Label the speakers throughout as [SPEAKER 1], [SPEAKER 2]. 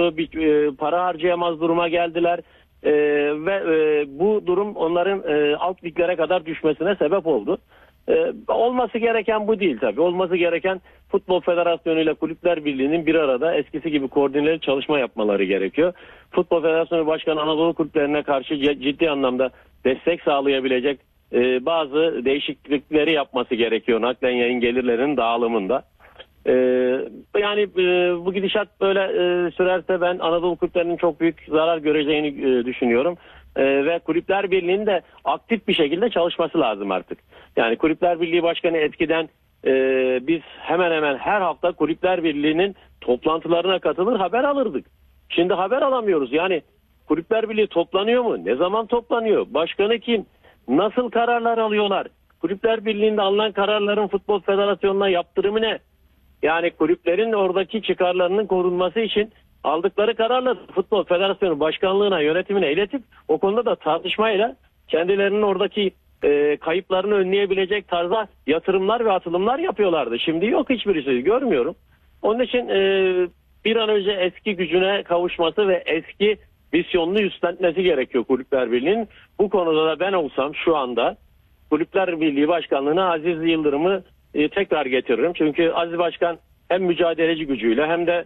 [SPEAKER 1] para harcayamaz duruma geldiler. Ve bu durum onların alt liglere kadar düşmesine sebep oldu. Olması gereken bu değil tabii. Olması gereken Futbol Federasyonu ile Kulüpler Birliği'nin bir arada eskisi gibi koordineli çalışma yapmaları gerekiyor. Futbol Federasyonu Başkanı Anadolu kulüplerine karşı ciddi anlamda destek sağlayabilecek bazı değişiklikleri yapması gerekiyor naklen yayın gelirlerinin dağılımında. Yani bu gidişat böyle sürerse ben Anadolu kulüplerinin çok büyük zarar göreceğini düşünüyorum. Ve Kulüpler Birliği'nin de aktif bir şekilde çalışması lazım artık. Yani Kulüpler Birliği Başkanı eskiden biz hemen hemen her hafta Kulüpler Birliği'nin toplantılarına katılır haber alırdık. Şimdi haber alamıyoruz. Yani Kulüpler Birliği toplanıyor mu? Ne zaman toplanıyor? Başkanı kim? Nasıl kararlar alıyorlar? Kulüpler Birliği'nde alınan kararların Futbol Federasyonu'na yaptırımı ne? Yani kulüplerin oradaki çıkarlarının korunması için aldıkları kararla Futbol Federasyonu Başkanlığı'na, yönetimine iletip o konuda da tartışmayla kendilerinin oradaki kayıplarını önleyebilecek tarzda yatırımlar ve atılımlar yapıyorlardı. Şimdi yok, hiçbirisi görmüyorum. Onun için bir an önce eski gücüne kavuşması ve eski misyonunu üstlenmesi gerekiyor Kulüpler Birliği'nin. Bu konuda da ben olsam şu anda Kulüpler Birliği Başkanlığı'na Aziz Yıldırım'ı tekrar getiririm. Çünkü Aziz Başkan hem mücadeleci gücüyle hem de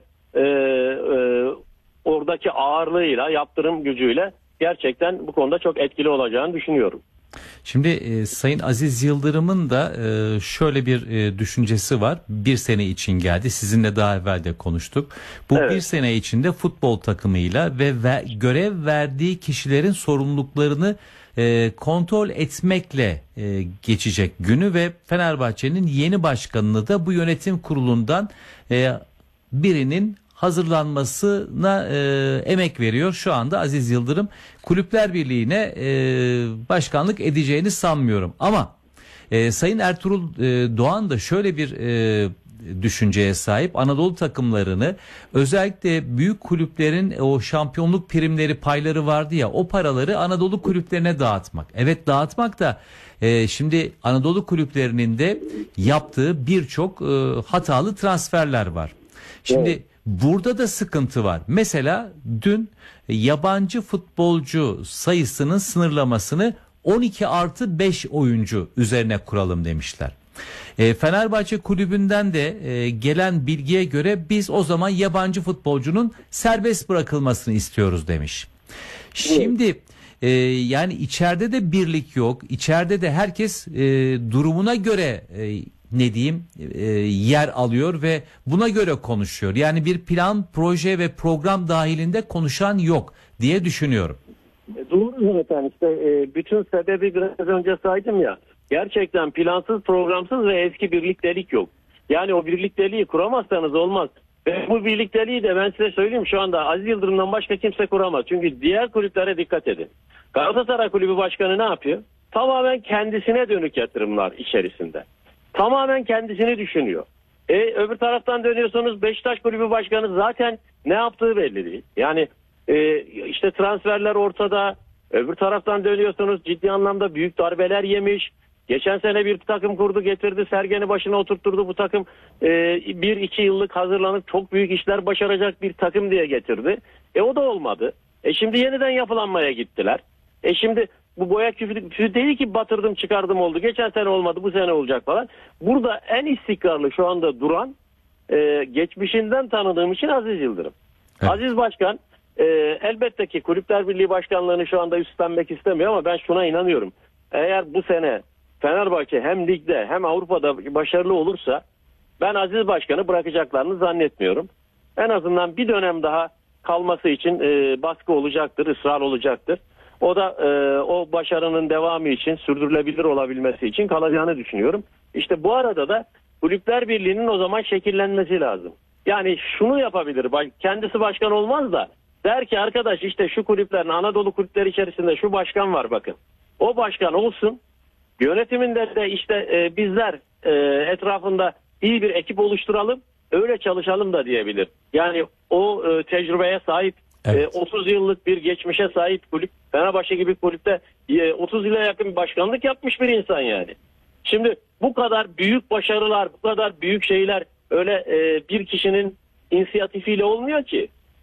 [SPEAKER 1] oradaki ağırlığıyla, yaptırım gücüyle gerçekten bu konuda çok etkili olacağını düşünüyorum.
[SPEAKER 2] Şimdi Sayın Aziz Yıldırım'ın da şöyle bir düşüncesi var. Bir sene için geldi. Sizinle daha evvel de konuştuk. Bu evet. Bir sene içinde futbol takımıyla ve görev verdiği kişilerin sorumluluklarını kontrol etmekle geçecek günü ve Fenerbahçe'nin yeni başkanını da bu yönetim kurulundan birinin hazırlanmasına emek veriyor. Şu anda Aziz Yıldırım Kulüpler Birliği'ne başkanlık edeceğini sanmıyorum. Ama Sayın Ertuğrul Doğan da şöyle bir düşünceye sahip. Anadolu takımlarını, özellikle büyük kulüplerin o şampiyonluk primleri, payları vardı ya, o paraları Anadolu kulüplerine dağıtmak. Evet, dağıtmak da şimdi Anadolu kulüplerinin de yaptığı birçok hatalı transferler var. Şimdi evet. Burada da sıkıntı var. Mesela dün yabancı futbolcu sayısının sınırlamasını 12+5 oyuncu üzerine kuralım demişler. Fenerbahçe kulübünden de gelen bilgiye göre biz o zaman yabancı futbolcunun serbest bırakılmasını istiyoruz demiş. Şimdi yani içeride de birlik yok. İçeride de herkes durumuna göre yer alıyor ve buna göre konuşuyor. Yani bir plan, proje ve program dahilinde konuşan yok diye düşünüyorum.
[SPEAKER 1] Doğru zaten, işte bütün sebebi biraz önce saydım ya. Gerçekten plansız, programsız ve eski birliktelik yok. Yani o birlikteliği kuramazsanız olmaz. Ve bu birlikteliği de ben size söyleyeyim, şu anda Aziz Yıldırım'dan başka kimse kuramaz. Çünkü diğer kulüplere dikkat edin. Galatasaray Kulübü Başkanı ne yapıyor? Tamamen kendisine dönük yatırımlar içerisinde. Tamamen kendisini düşünüyor. Öbür taraftan dönüyorsunuz, Beşiktaş Kulübü Başkanı zaten ne yaptığı belli değil. Yani işte transferler ortada. Öbür taraftan dönüyorsunuz, ciddi anlamda büyük darbeler yemiş. Geçen sene bir takım kurdu, getirdi, Sergen'i başına oturtturdu. Bu takım 1-2 yıllık hazırlanıp çok büyük işler başaracak bir takım diye getirdi. O da olmadı. Şimdi yeniden yapılanmaya gittiler. Şimdi bu boya küfü değil ki batırdım çıkardım oldu. Geçen sene olmadı, bu sene olacak falan. Burada en istikrarlı şu anda duran geçmişinden tanıdığım için Aziz Yıldırım. Evet. Aziz Başkan elbette ki Kulüpler Birliği Başkanlığı'nı şu anda üstlenmek istemiyor ama ben şuna inanıyorum. Eğer bu sene Fenerbahçe hem ligde hem Avrupa'da başarılı olursa ben Aziz Başkan'ı bırakacaklarını zannetmiyorum. En azından bir dönem daha kalması için baskı olacaktır, ısrar olacaktır. O da o başarının devamı için, sürdürülebilir olabilmesi için kalacağını düşünüyorum. İşte bu arada da Kulüpler Birliği'nin o zaman şekillenmesi lazım. Yani şunu yapabilir, kendisi başkan olmaz da der ki arkadaş işte şu kulüplerin, Anadolu kulüpleri içerisinde şu başkan var bakın. O başkan olsun, yönetiminde de işte bizler etrafında iyi bir ekip oluşturalım, öyle çalışalım da diyebilir. Yani o tecrübeye sahip, evet. 30 yıllık bir geçmişe sahip kulüp, Fenerbahçe gibi kulüpte 30 yıla yakın bir başkanlık yapmış bir insan yani. Şimdi bu kadar büyük başarılar, bu kadar büyük şeyler öyle bir kişinin inisiyatifiyle olmuyor ki.